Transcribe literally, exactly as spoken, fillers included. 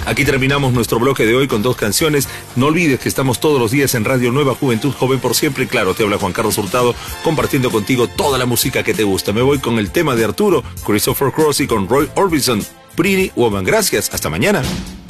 Aquí terminamos nuestro bloque de hoy con dos canciones. No olvides que estamos todos los días en Radio Nueva Juventud Joven por siempre. Claro, te habla Juan Carlos Hurtado, compartiendo contigo toda la música que te gusta. Me voy con el tema de Arturo, Christopher Cross y con Roy Orbison, Pretty Woman. Gracias, hasta mañana.